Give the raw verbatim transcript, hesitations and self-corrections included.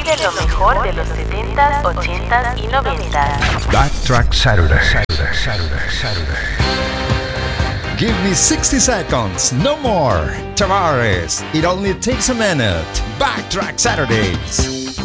Vive lo mejor de los setentas, ochentas y noventas. Backtrack Saturday. Saturday, Saturday, Saturday. Give me sixty seconds, no more. Tavares, it only takes a minute. Backtrack Saturdays.